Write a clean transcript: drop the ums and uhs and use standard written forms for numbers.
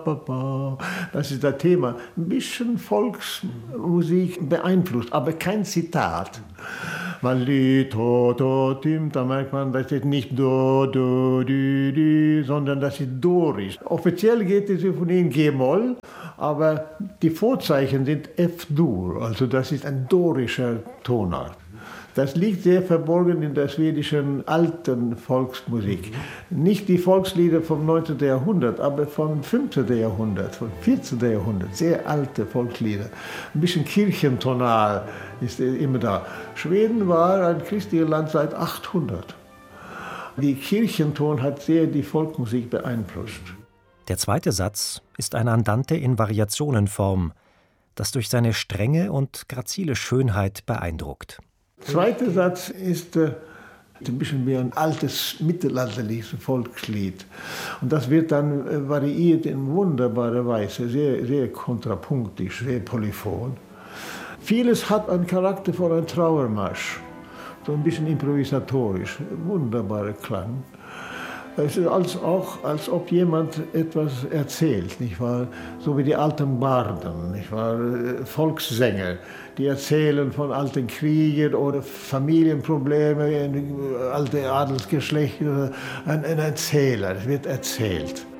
Das ist das Thema. Ein bisschen Volksmusik beeinflusst, aber kein Zitat. Weil da merkt man, das ist nicht do, do, di, di, sondern das ist dorisch. Offiziell geht die Symphonie in G-Moll, aber die Vorzeichen sind F-Dur, also das ist ein dorischer Tonart. Das liegt sehr verborgen in der schwedischen alten Volksmusik. Nicht die Volkslieder vom 19. Jahrhundert, aber vom 15. Jahrhundert, vom 14. Jahrhundert. Sehr alte Volkslieder. Ein bisschen kirchentonal ist immer da. Schweden war ein christliches Land seit 800. Die Kirchenton hat sehr die Volksmusik beeinflusst. Der zweite Satz ist ein Andante in Variationenform, das durch seine Strenge und grazile Schönheit beeindruckt. Der zweite Satz ist ein bisschen wie ein altes mittelalterliches Volkslied. Und das wird dann variiert in wunderbarer Weise, sehr, sehr kontrapunktisch, sehr polyphon. Vieles hat einen Charakter von einem Trauermarsch, so ein bisschen improvisatorisch, wunderbarer Klang. Es ist als ob jemand etwas erzählt, nicht wahr? So wie die alten Barden, nicht wahr? Volkssänger, die erzählen von alten Kriegen oder Familienproblemen, alte Adelsgeschlechter. Ein Erzähler, es wird erzählt.